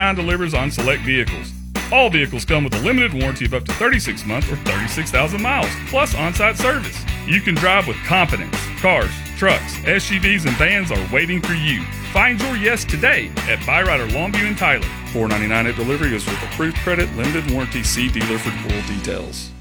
$4.99 delivers on select vehicles. All vehicles come with a limited warranty of up to 36 months or 36,000 miles, plus on-site service. You can drive with confidence. Cars, trucks, SUVs, and vans are waiting for you. Find your yes today at Byrider Longview and Tyler. $4.99 at delivery is with approved credit, limited warranty. See dealer for full details.